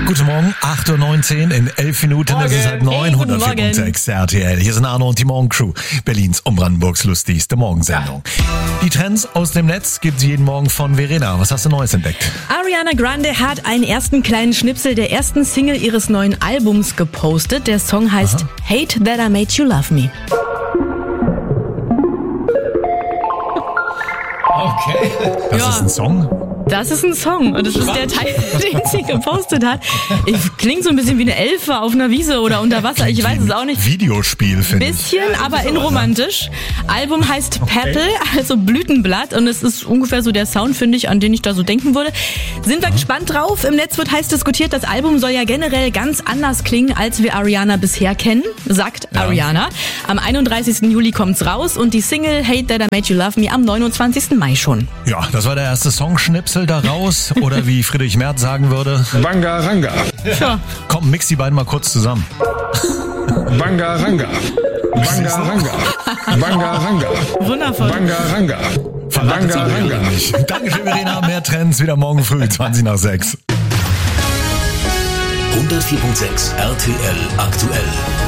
Guten Morgen, 8.19 Uhr in 11 Minuten, es ist halb 9, 104.6 RTL. Hier sind Arno und die Morgencrew, Berlins und Brandenburgs lustigste Morgensendung. Die Trends aus dem Netz gibt's jeden Morgen von Verena. Was hast du Neues entdeckt? Ariana Grande hat einen ersten kleinen Schnipsel der ersten Single ihres neuen Albums gepostet. Der Song heißt Hate That I Made You Love Me. Okay. Das ist ein Song? Das ist ein Song und das ist der Teil, den sie gepostet hat. Klingt so ein bisschen wie eine Elfe auf einer Wiese oder unter Wasser, ich weiß es auch nicht. Videospiel, finde ich. Bisschen, aber in romantisch. Album heißt Petal, also Blütenblatt, und es ist ungefähr so der Sound, finde ich, an den ich da so denken würde. Sind wir gespannt drauf. Im Netz wird heiß diskutiert, das Album soll ja generell ganz anders klingen, als wir Ariana bisher kennen, sagt Ariana. Am 31. Juli kommt's raus und die Single Hate That I Made You Love Me am 29. Mai schon. Ja, das war der erste Songschnipsel da raus, oder wie Friedrich Merz sagen würde. Bangaranga. Ja. Komm, mix die beiden mal kurz zusammen. Bangaranga. Bangaranga. Bangaranga. Wundervoll. Bangaranga. Verratet Verena nicht. Dankeschön, Verena. Mehr Trends wieder morgen früh, 20 nach 6. 104.6 RTL aktuell.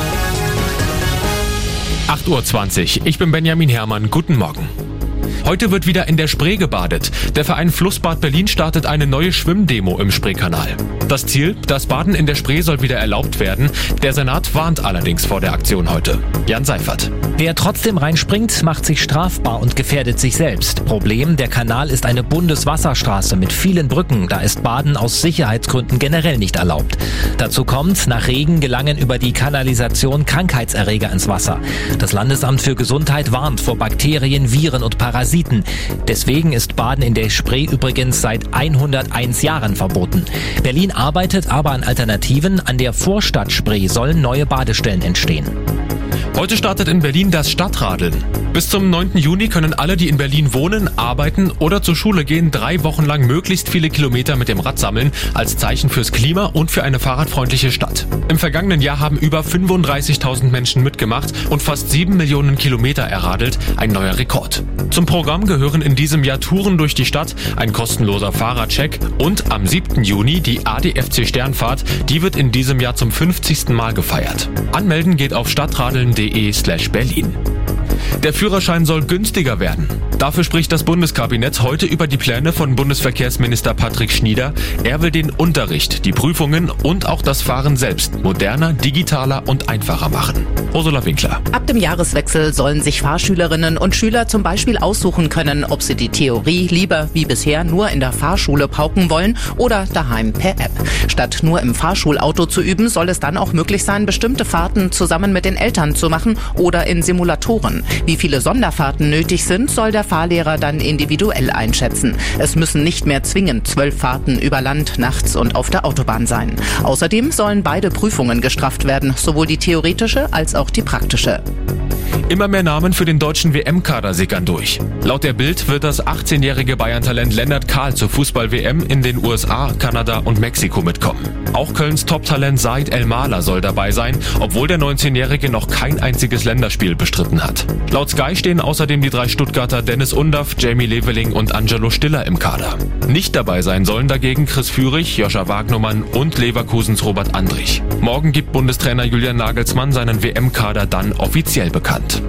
8.20 Uhr. Ich bin Benjamin Herrmann. Guten Morgen. Heute wird wieder in der Spree gebadet. Der Verein Flussbad Berlin startet eine neue Schwimmdemo im Spreekanal. Das Ziel, das Baden in der Spree soll wieder erlaubt werden. Der Senat warnt allerdings vor der Aktion heute. Jan Seifert. Wer trotzdem reinspringt, macht sich strafbar und gefährdet sich selbst. Problem, der Kanal ist eine Bundeswasserstraße mit vielen Brücken. Da ist Baden aus Sicherheitsgründen generell nicht erlaubt. Dazu kommt, nach Regen gelangen über die Kanalisation Krankheitserreger ins Wasser. Das Landesamt für Gesundheit warnt vor Bakterien, Viren und Parasiten. Deswegen ist Baden in der Spree übrigens seit 101 Jahren verboten. Berlin arbeitet aber an Alternativen. An der Vorstadt Spree sollen neue Badestellen entstehen. Heute startet in Berlin das Stadtradeln. Bis zum 9. Juni können alle, die in Berlin wohnen, arbeiten oder zur Schule gehen, 3 Wochen lang möglichst viele Kilometer mit dem Rad sammeln, als Zeichen fürs Klima und für eine fahrradfreundliche Stadt. Im vergangenen Jahr haben über 35.000 Menschen mitgemacht und fast 7 Millionen Kilometer erradelt, ein neuer Rekord. Zum Programm gehören in diesem Jahr Touren durch die Stadt, ein kostenloser Fahrradcheck und am 7. Juni die ADFC Sternfahrt, die wird in diesem Jahr zum 50. Mal gefeiert. Anmelden geht auf stadtradeln.de/Berlin. Der Führerschein soll günstiger werden. Dafür spricht das Bundeskabinett heute über die Pläne von Bundesverkehrsminister Patrick Schnieder. Er will den Unterricht, die Prüfungen und auch das Fahren selbst moderner, digitaler und einfacher machen. Ursula Winkler. Ab dem Jahreswechsel sollen sich Fahrschülerinnen und Schüler zum Beispiel aussuchen können, ob sie die Theorie lieber wie bisher nur in der Fahrschule pauken wollen oder daheim per App. Statt nur im Fahrschulauto zu üben, soll es dann auch möglich sein, bestimmte Fahrten zusammen mit den Eltern zu machen oder in Simulatoren. Wie viele Sonderfahrten nötig sind, soll der Fahrlehrer dann individuell einschätzen. Es müssen nicht mehr zwingend 12 Fahrten über Land, nachts und auf der Autobahn sein. Außerdem sollen beide Prüfungen gestrafft werden, sowohl die theoretische als auch die praktische. Immer mehr Namen für den deutschen WM-Kader sickern durch. Laut der Bild wird das 18-jährige Bayern-Talent Lennart Kahl zur Fußball-WM in den USA, Kanada und Mexiko mitkommen. Auch Kölns Top-Talent Said El-Mala soll dabei sein, obwohl der 19-jährige noch kein einziges Länderspiel bestritten hat. Laut Sky stehen außerdem die 3 Stuttgarter Dennis Undaff, Jamie Leveling und Angelo Stiller im Kader. Nicht dabei sein sollen dagegen Chris Führig, Joscha Wagnumann und Leverkusens Robert Andrich. Morgen gibt Bundestrainer Julian Nagelsmann seinen WM-Kader dann offiziell bekannt.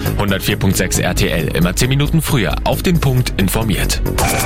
104.6 RTL, immer 10 Minuten früher, auf den Punkt informiert.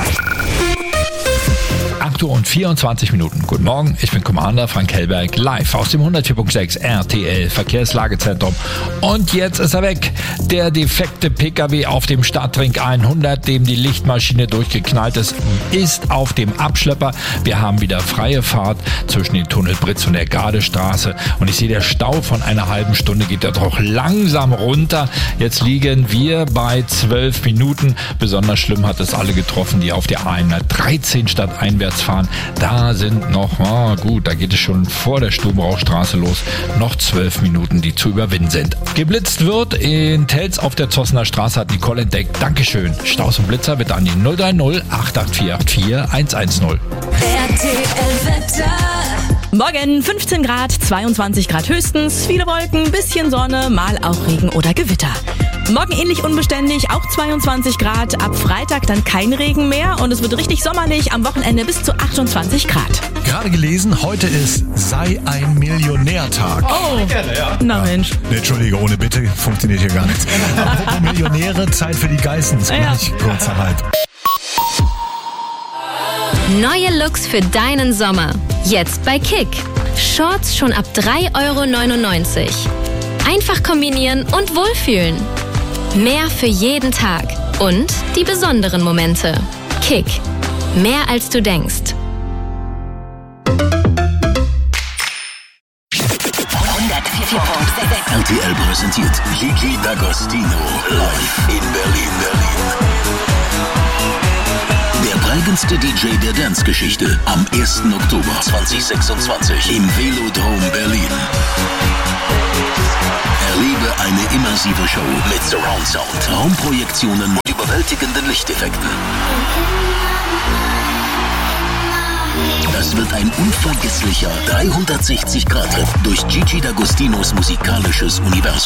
8 Uhr und 24 Minuten. Guten Morgen, ich bin Commander Frank Hellberg, live aus dem 104.6 RTL Verkehrslagezentrum. Und jetzt ist er weg. Der defekte PKW auf dem Stadtring 100, dem die Lichtmaschine durchgeknallt ist auf dem Abschlepper. Wir haben wieder freie Fahrt zwischen den Tunnel Britz und der Gardestraße. Und ich sehe, der Stau von einer halben Stunde geht da doch langsam runter. Jetzt liegen wir bei 12 Minuten. Besonders schlimm hat es alle getroffen, die auf der A113 stadteinwärts fahren. Da sind noch, da geht es schon vor der Stubenrauchstraße los, noch 12 Minuten, die zu überwinden sind. Geblitzt wird in Telz auf der Zossener Straße, hat Nicole entdeckt. Dankeschön. Staus und Blitzer bitte an die 030 88484 110. RTL-Wetter. Morgen 15 Grad, 22 Grad höchstens, viele Wolken, bisschen Sonne, mal auch Regen oder Gewitter. Morgen ähnlich unbeständig, auch 22 Grad, ab Freitag dann kein Regen mehr und es wird richtig sommerlich, am Wochenende bis zu 28 Grad. Gerade gelesen, heute ist Sei ein Millionärtag. Oh, na Mensch. Nee, Entschuldige, ohne Bitte funktioniert hier gar nichts. Apropos Millionäre, Zeit für die Geissens. Gleich kurzerhalt. Neue Looks für deinen Sommer. Jetzt bei Kick. Shorts schon ab 3,99 €. Einfach kombinieren und wohlfühlen. Mehr für jeden Tag. Und die besonderen Momente. Kick. Mehr als du denkst. 104.6 RTL präsentiert Gigi D'Agostino live in Berlin. Der prägendste DJ der Dance-Geschichte am 1. Oktober 2026 im Velodrome Berlin. Erlebe eine immersive Show mit Surround-Sound, Raumprojektionen und überwältigenden Lichteffekten. Das wird ein unvergesslicher 360-Grad-Trip durch Gigi D'Agostinos musikalisches Universum.